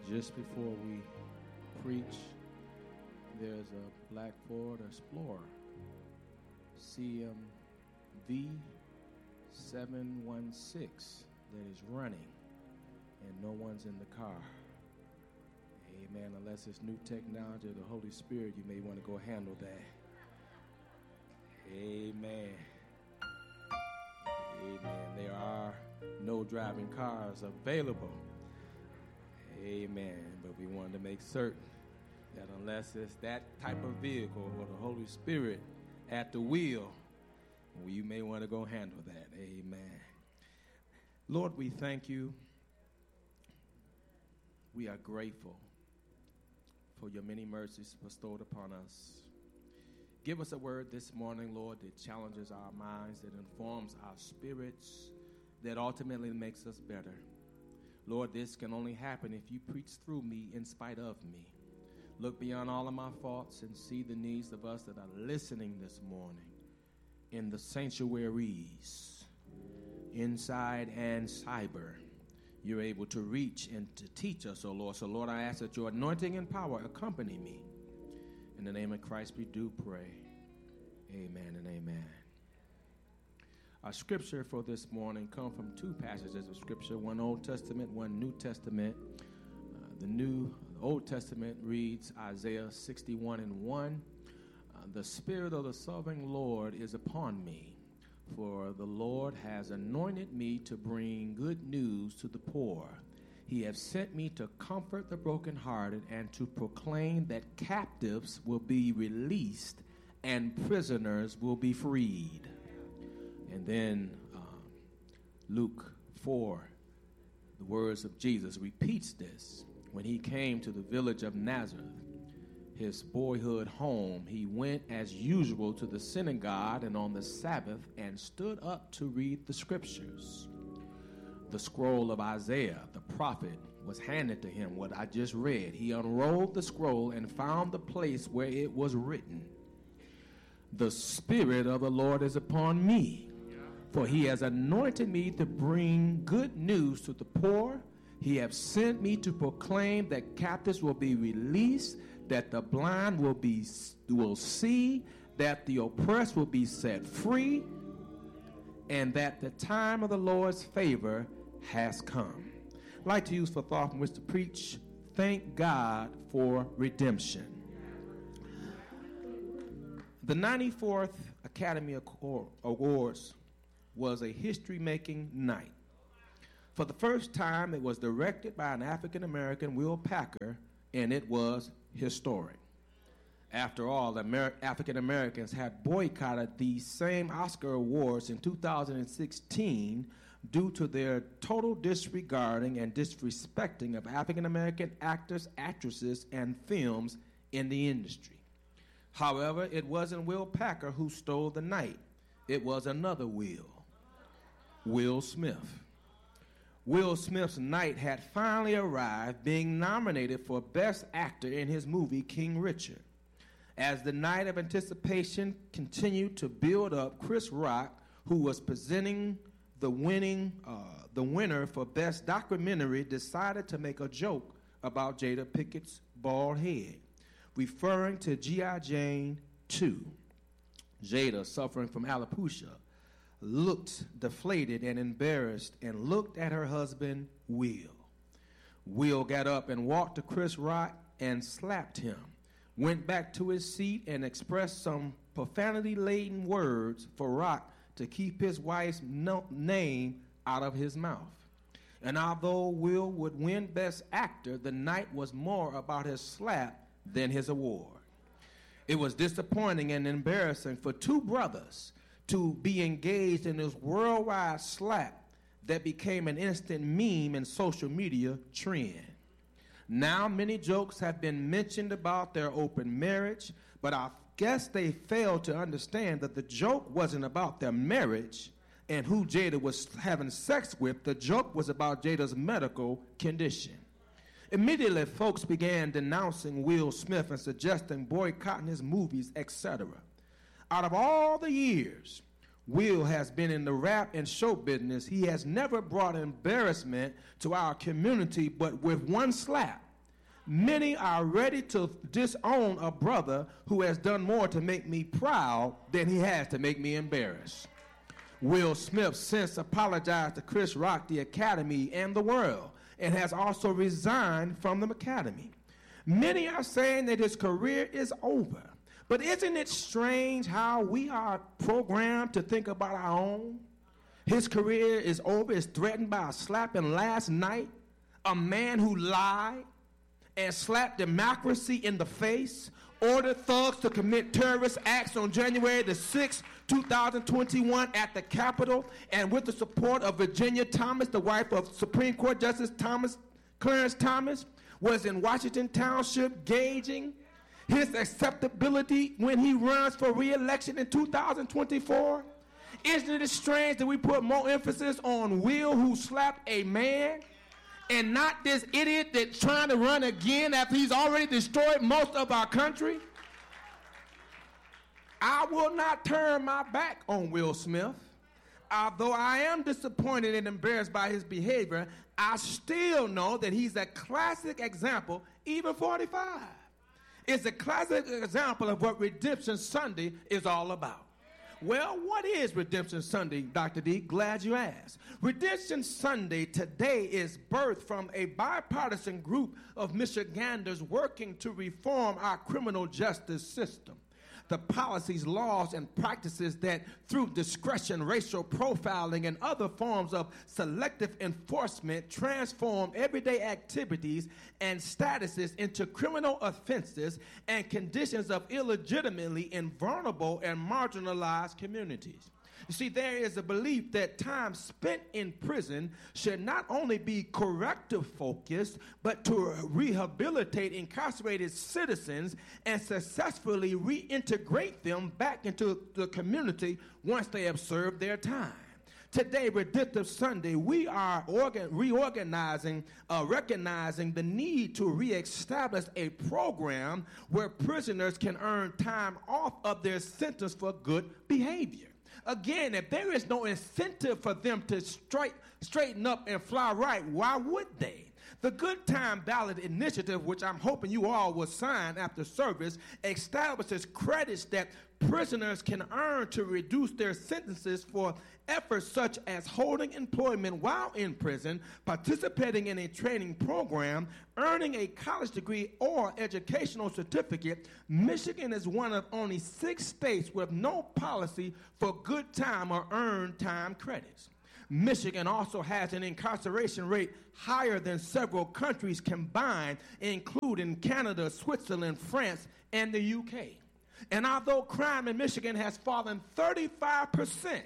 Just before we preach, there's a black Ford Explorer, CMV 716, that is running, and no one's in the car. Amen. Unless it's new technology of the Holy Spirit, you may want to go handle that. Amen. Amen. There are no driving cars available. Amen. But we wanted to make certain that unless it's that type of vehicle or the Holy Spirit at the wheel, you may want to go handle that. Amen. Lord, we thank you. We are grateful for your many mercies bestowed upon us. Give us a word this morning, Lord, that challenges our minds, that informs our spirits, that ultimately makes us better. Lord, this can only happen if you preach through me in spite of me. Look beyond all of my faults and see the needs of us that are listening this morning in the sanctuaries, inside and cyber. You're able to reach and to teach us, oh Lord. So, Lord, I ask that your anointing and power accompany me. In the name of Christ, we do pray. Amen and amen. Our scripture for this morning comes from two passages of scripture, one Old Testament, one New Testament. The Old Testament reads Isaiah 61:1. The Spirit of the Sovereign Lord is upon me, for the Lord has anointed me to bring good news to the poor. He has sent me to comfort the brokenhearted and to proclaim that captives will be released and prisoners will be freed. And then Luke 4, the words of Jesus, repeats this. When he came to the village of Nazareth, his boyhood home, he went as usual to the synagogue and on the Sabbath and stood up to read the scriptures. The scroll of Isaiah, the prophet, was handed to him, what I just read. He unrolled the scroll and found the place where it was written, "The Spirit of the Lord is upon me, for he has anointed me to bring good news to the poor. He has sent me to proclaim that captives will be released, that the blind will see, that the oppressed will be set free, and that the time of the Lord's favor has come." I'd like to use for thought from which to preach, thank God for redemption. The 94th Academy Awards was a history-making night. For the first time, it was directed by an African-American, Will Packer, and it was historic. After all, African-Americans had boycotted these same Oscar awards in 2016 due to their total disregarding and disrespecting of African-American actors, actresses, and films in the industry. However, it wasn't Will Packer who stole the night. It was another Will Smith. Will Smith's night had finally arrived, being nominated for Best Actor in his movie King Richard. As the night of anticipation continued to build up, Chris Rock, who was presenting the winner for Best Documentary, decided to make a joke about Jada Pickett's bald head, referring to G.I. Jane 2. Jada, suffering from alopecia, looked deflated and embarrassed and looked at her husband, Will. Will got up and walked to Chris Rock and slapped him, went back to his seat and expressed some profanity-laden words for Rock to keep his wife's name out of his mouth. And although Will would win Best Actor, the night was more about his slap than his award. It was disappointing and embarrassing for two brothers to be engaged in this worldwide slap that became an instant meme and social media trend. Now many jokes have been mentioned about their open marriage, but I guess they failed to understand that the joke wasn't about their marriage and who Jada was having sex with. The joke was about Jada's medical condition. Immediately, folks began denouncing Will Smith and suggesting boycotting his movies, etc. Out of all the years Will has been in the rap and show business, he has never brought embarrassment to our community, but with one slap, Many are ready to disown a brother who has done more to make me proud than he has to make me embarrassed. Will Smith since apologized to Chris Rock, the Academy, and the world, and has also resigned from the Academy. Many are saying that his career is over. But isn't it strange how we are programmed to think about our own? His career is over, is threatened by a slapping last night, a man who lied and slapped democracy in the face, ordered thugs to commit terrorist acts on January the 6th, 2021 at the Capitol, and with the support of Virginia Thomas, the wife of Supreme Court Justice Clarence Thomas, was in Washington Township gauging his acceptability when he runs for re-election in 2024? Isn't it strange that we put more emphasis on Will, who slapped a man, and not this idiot that's trying to run again after he's already destroyed most of our country? I will not turn my back on Will Smith. Although I am disappointed and embarrassed by his behavior, I still know that he's a classic example, even 45. It's a classic example of what Redemption Sunday is all about. Well, what is Redemption Sunday, Dr. D? Glad you asked. Redemption Sunday today is birthed from a bipartisan group of Michiganders working to reform our criminal justice system. The policies, laws, and practices that, through discretion, racial profiling, and other forms of selective enforcement, transform everyday activities and statuses into criminal offenses and conditions of illegitimately in vulnerable and marginalized communities. You see, there is a belief that time spent in prison should not only be corrective focused, but to rehabilitate incarcerated citizens and successfully reintegrate them back into the community once they have served their time. Today, Redemptive Sunday, we are recognizing the need to reestablish a program where prisoners can earn time off of their sentence for good behavior. Again, if there is no incentive for them to straighten up and fly right, why would they? The Good Time Ballot Initiative, which I'm hoping you all will sign after service, establishes credits that prisoners can earn to reduce their sentences for efforts such as holding employment while in prison, participating in a training program, earning a college degree or educational certificate. Michigan is one of only 6 states with no policy for good time or earned time credits. Michigan also has an incarceration rate higher than several countries combined, including Canada, Switzerland, France, and the UK. And although crime in Michigan has fallen 35%,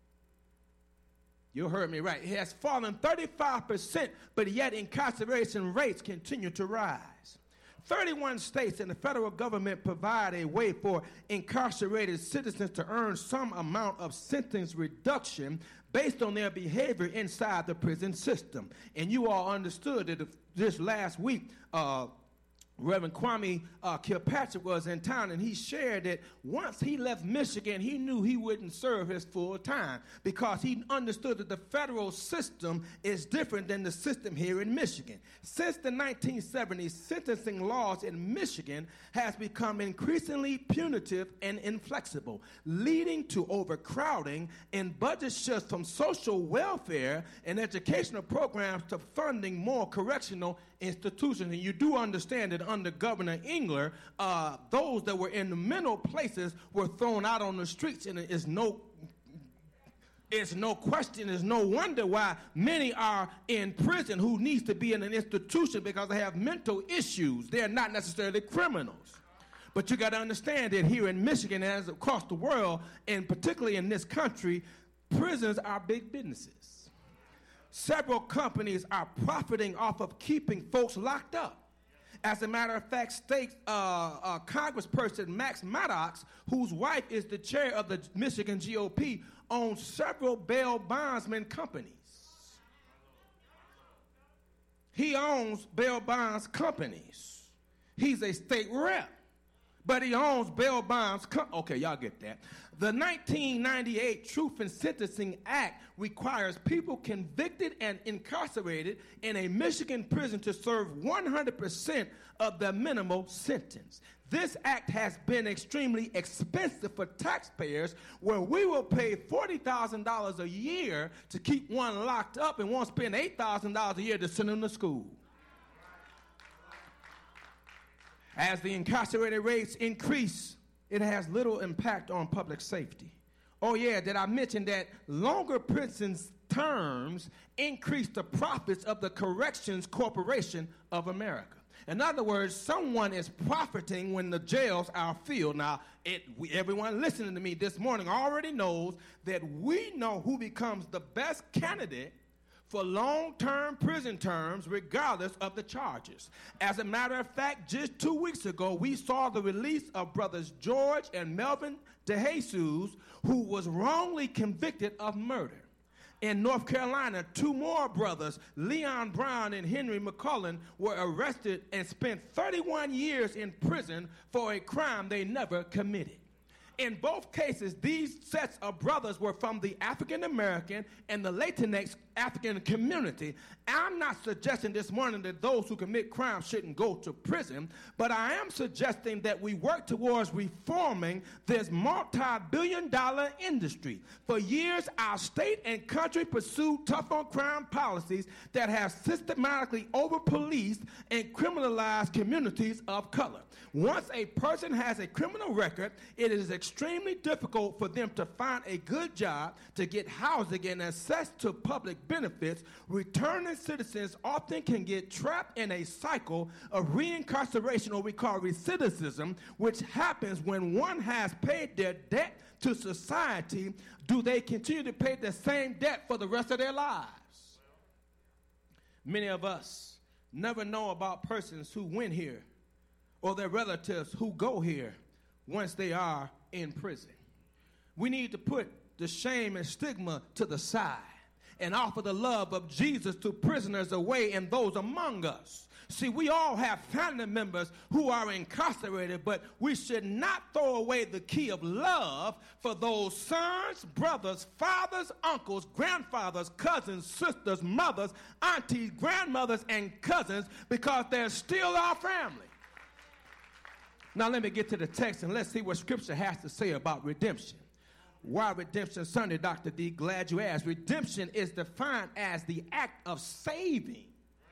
you heard me right, it has fallen 35%, but yet incarceration rates continue to rise. 31 states and the federal government provide a way for incarcerated citizens to earn some amount of sentence reduction based on their behavior inside the prison system. And you all understood that this last week, Reverend Kwame Kilpatrick was in town, and he shared that once he left Michigan, he knew he wouldn't serve his full time because he understood that the federal system is different than the system here in Michigan. Since the 1970s, sentencing laws in Michigan has become increasingly punitive and inflexible, leading to overcrowding and budget shifts from social welfare and educational programs to funding more correctional institutions. And you do understand that under Governor Engler, those that were in the mental places were thrown out on the streets, and it's no question, it's no wonder why many are in prison who needs to be in an institution because they have mental issues. They're not necessarily criminals. But you got to understand that here in Michigan, as across the world, and particularly in this country, prisons are big businesses. Several companies are profiting off of keeping folks locked up. As a matter of fact, state Congressperson Max Maddox, whose wife is the chair of the Michigan GOP, owns several bail bondsman companies. He owns bail bonds companies. He's a state rep. but he owns bail bonds. Okay, y'all get that. The 1998 Truth in Sentencing Act requires people convicted and incarcerated in a Michigan prison to serve 100% of the minimal sentence. This act has been extremely expensive for taxpayers, where we will pay $40,000 a year to keep one locked up and won't spend $8,000 a year to send them to school. As the incarcerated rates increase, it has little impact on public safety. Oh yeah, did I mention that longer prison terms increase the profits of the Corrections Corporation of America? In other words, someone is profiting when the jails are filled. Now, everyone listening to me this morning already knows that we know who becomes the best candidate for long-term prison terms regardless of the charges. As a matter of fact, just 2 weeks ago, we saw the release of brothers George and Melvin DeJesus, who was wrongly convicted of murder. In North Carolina, 2 more brothers, Leon Brown and Henry McCullen, were arrested and spent 31 years in prison for a crime they never committed. In both cases, these sets of brothers were from the African American and the Latinx African community. I'm not suggesting this morning that those who commit crimes shouldn't go to prison, but I am suggesting that we work towards reforming this multi-billion-dollar industry. For years, our state and country pursued tough-on-crime policies that have systematically over-policed and criminalized communities of color. Once a person has a criminal record, it is extremely difficult for them to find a good job, to get housing and access to public benefits. Returning citizens often can get trapped in a cycle of reincarceration, or we call recidivism, which happens when one has paid their debt to society. Do they continue to pay the same debt for the rest of their lives? Many of us never know about persons who went here or their relatives who go here once they are in prison. We need to put the shame and stigma to the side and offer the love of Jesus to prisoners away and those among us. See, we all have family members who are incarcerated, but we should not throw away the key of love for those sons, brothers, fathers, uncles, grandfathers, cousins, sisters, mothers, aunties, grandmothers, and cousins, because they're still our family. Now let me get to the text and let's see what Scripture has to say about redemption. Why Redemption Sunday, Dr. D? Glad you asked. Redemption is defined as the act of saving.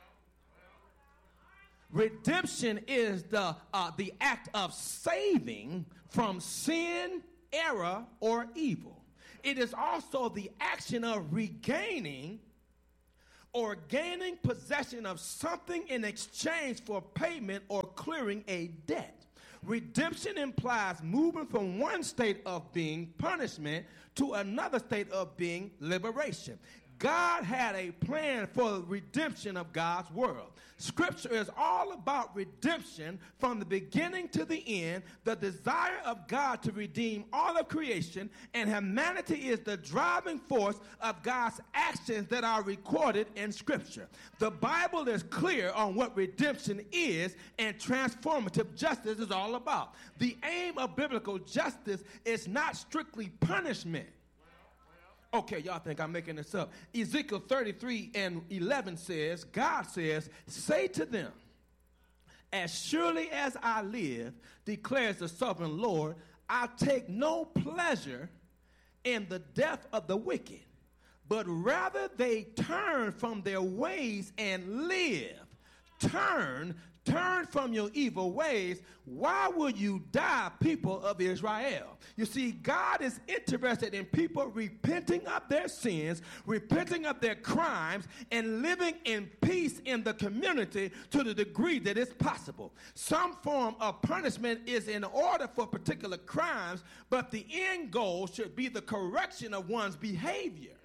Redemption is the act of saving from sin, error, or evil. It is also the action of regaining or gaining possession of something in exchange for payment or clearing a debt. Redemption implies moving from one state of being punishment to another state of being liberation. God had a plan for the redemption of God's world. Scripture is all about redemption from the beginning to the end, the desire of God to redeem all of creation, and humanity is the driving force of God's actions that are recorded in Scripture. The Bible is clear on what redemption is and transformative justice is all about. The aim of biblical justice is not strictly punishment. Okay, y'all think I'm making this up. Ezekiel 33:11 says, God says, say to them, as surely as I live, declares the sovereign Lord, I take no pleasure in the death of the wicked, but rather they turn from their ways and live. Turn from your evil ways. Why will you die, people of Israel? You see, God is interested in people repenting of their sins, repenting of their crimes, and living in peace in the community to the degree that it's possible. Some form of punishment is in order for particular crimes, but the end goal should be the correction of one's behavior.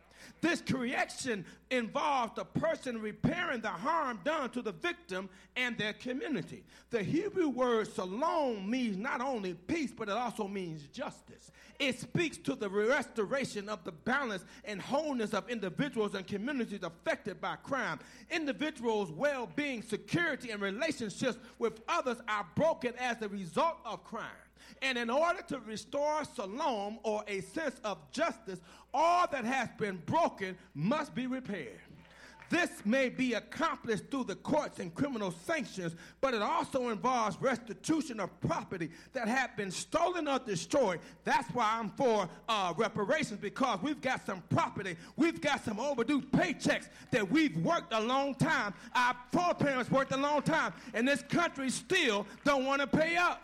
This correction involves the person repairing the harm done to the victim and their community. The Hebrew word shalom means not only peace, but it also means justice. It speaks to the restoration of the balance and wholeness of individuals and communities affected by crime. Individuals' well-being, security, and relationships with others are broken as a result of crime. And in order to restore shalom, or a sense of justice, all that has been broken must be repaired. This may be accomplished through the courts and criminal sanctions, but it also involves restitution of property that have been stolen or destroyed. That's why I'm for reparations, because we've got some property, we've got some overdue paychecks that we've worked a long time. Our foreparents worked a long time, and this country still don't want to pay up.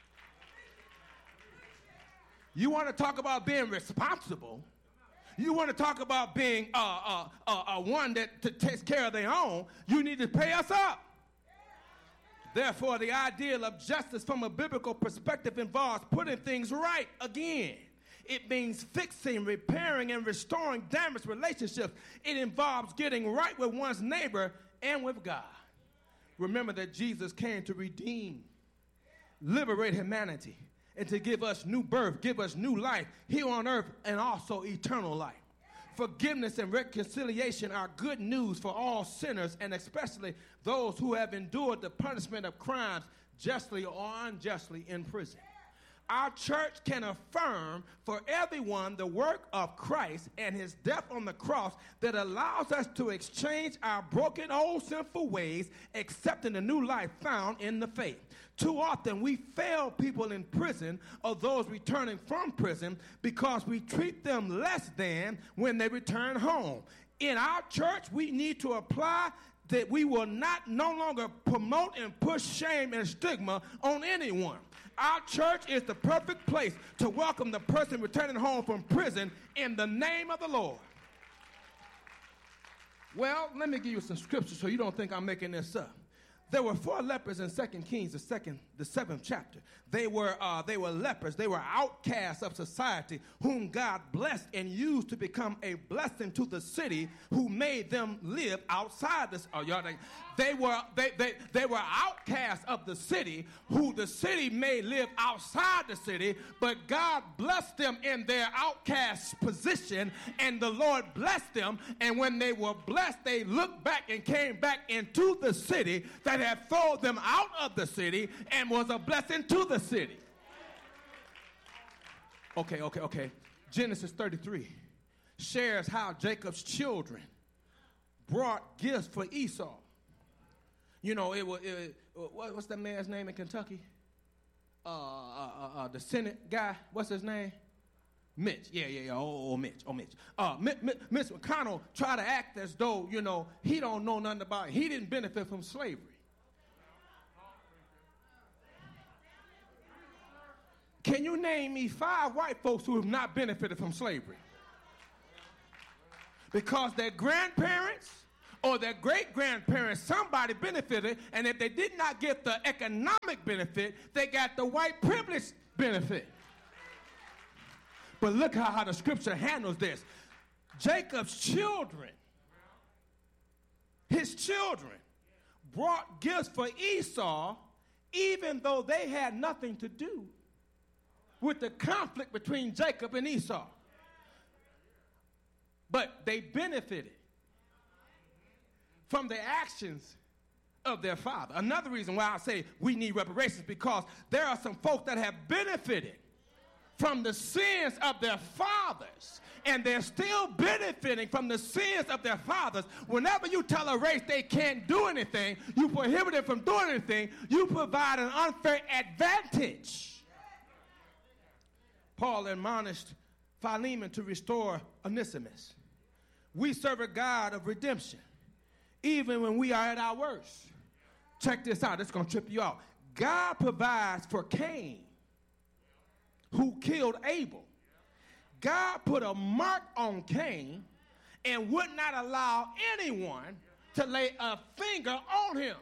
You want to talk about being responsible? You want to talk about being one that takes care of their own? You need to pay us up. Therefore, the ideal of justice from a biblical perspective involves putting things right again. It means fixing, repairing, and restoring damaged relationships. It involves getting right with one's neighbor and with God. Remember that Jesus came to redeem, liberate humanity, and to give us new birth, give us new life here on earth, and also eternal life. Forgiveness and reconciliation are good news for all sinners, and especially those who have endured the punishment of crimes justly or unjustly in prison. Our church can affirm for everyone the work of Christ and his death on the cross that allows us to exchange our broken old sinful ways, accepting the new life found in the faith. Too often we fail people in prison or those returning from prison because we treat them less than when they return home. In our church, we need to apply that we will no longer promote and push shame and stigma on anyone. Our church is the perfect place to welcome the person returning home from prison in the name of the Lord. Well, let me give you some scripture so you don't think I'm making this up. There were 4 lepers in 2 Kings, the 7th chapter. They were lepers. They were outcasts of society whom God blessed and used to become a blessing to the city who made them live outside this. They were outcasts of the city who the city made live outside the city, but God blessed them in their outcast position, and the Lord blessed them. And when they were blessed, they looked back and came back into the city that had thrown them out of the city and was a blessing to the city. Okay. Genesis 33 shares how Jacob's children brought gifts for Esau. You know, what's that man's name in Kentucky? The Senate guy, what's his name? Mitch. Yeah. Mitch. Mitch McConnell tried to act as though, he don't know nothing about it. He didn't benefit from slavery. Can you name me 5 white folks who have not benefited from slavery? Because their grandparents or their great-grandparents, somebody benefited, and if they did not get the economic benefit, they got the white privilege benefit. But look how the scripture handles this. Jacob's children, his children, brought gifts for Esau, even though they had nothing to do with the conflict between Jacob and Esau. But they benefited from the actions of their father. Another reason why I say we need reparations, because there are some folks that have benefited from the sins of their fathers, and they're still benefiting from the sins of their fathers. Whenever you tell a race they can't do anything, you prohibit them from doing anything, you provide an unfair advantage. Paul admonished Philemon to restore Onesimus. We serve a God of redemption, even when we are at our worst. Check this out. It's going to trip you out. God provides for Cain, who killed Abel. God put a mark on Cain and would not allow anyone to lay a finger on him.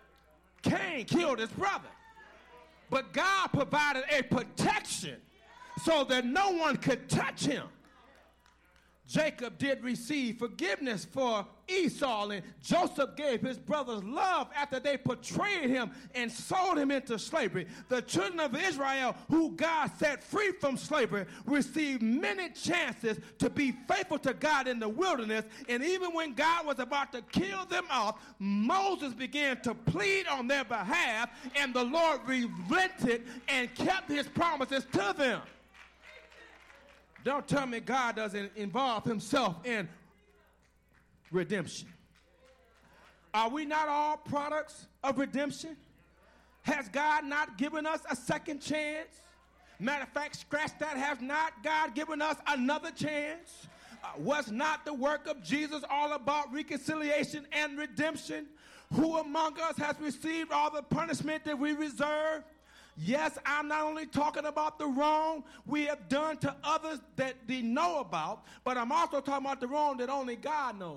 Cain killed his brother. But God provided a protection so that no one could touch him. Jacob did receive forgiveness for Esau, and Joseph gave his brothers love after they betrayed him and sold him into slavery. The children of Israel, who God set free from slavery, received many chances to be faithful to God in the wilderness, and even when God was about to kill them off, Moses began to plead on their behalf, and the Lord relented and kept his promises to them. Don't tell me God doesn't involve himself in redemption. Are we not all products of redemption? Has God not given us a second chance? Matter of fact, scratch that. Has not God given us another chance? Was not the work of Jesus all about reconciliation and redemption? Who among us has received all the punishment that we deserve? Yes, I'm not only talking about the wrong we have done to others that they know about, but I'm also talking about the wrong that only God knows.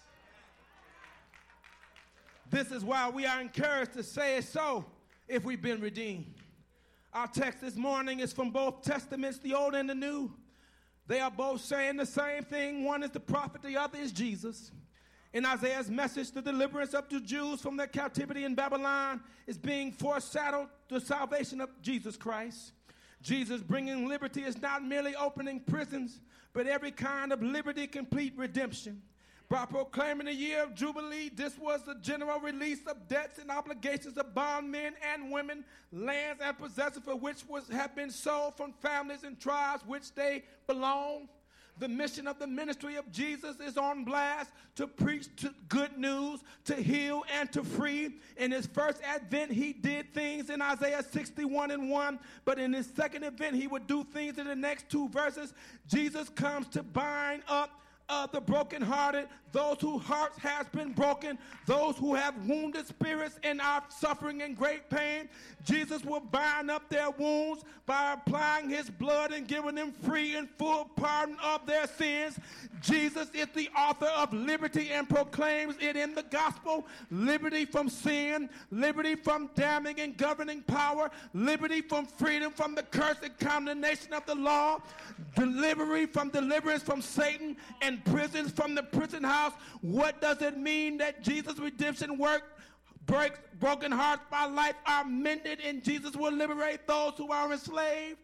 This is why we are encouraged to say it so if we've been redeemed. Our text this morning is from both Testaments, the Old and the New. They are both saying the same thing. One is the prophet, the other is Jesus. In Isaiah's message, the deliverance of the Jews from their captivity in Babylon is being foreshadowed the salvation of Jesus Christ. Jesus bringing liberty is not merely opening prisons, but every kind of liberty, complete redemption. By proclaiming the year of Jubilee, this was the general release of debts and obligations of bondmen and women, lands and possessions for which have been sold from families and tribes which they belong. The mission of the ministry of Jesus is on blast to preach good news, to heal, and to free. In his first advent, he did things in Isaiah 61:1, but in his second advent, he would do things in the next two verses. Jesus comes to bind up the brokenhearted, those whose hearts has been broken, those who have wounded spirits and are suffering in great pain. Jesus will bind up their wounds by applying his blood and giving them free and full pardon of their sins. Jesus is the author of liberty and proclaims it in the gospel. Liberty from sin, liberty from damning and governing power, liberty from freedom from the curse and condemnation of the law, deliverance from Satan, and prisons from the prison house. What does it mean that Jesus' redemption work breaks broken hearts by life are mended, and Jesus will liberate those who are enslaved?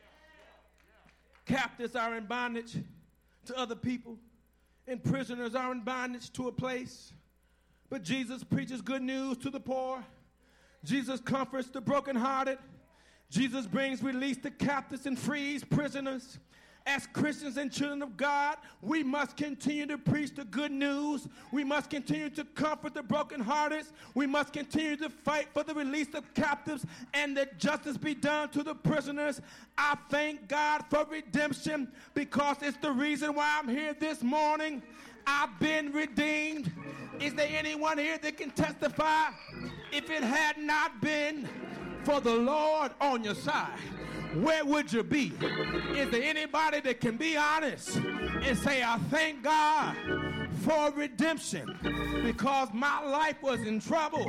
Captives are in bondage to other people, and prisoners are in bondage to a place. But Jesus preaches good news to the poor. Jesus comforts the brokenhearted. Jesus brings release to captives and frees prisoners. As Christians and children of God, we must continue to preach the good news. We must continue to comfort the brokenhearted. We must continue to fight for the release of captives and that justice be done to the prisoners. I thank God for redemption because it's the reason why I'm here this morning. I've been redeemed. Is there anyone here that can testify? If it had not been for the Lord on your side, where would you be? Is there anybody that can be honest and say, I thank God for redemption because my life was in trouble?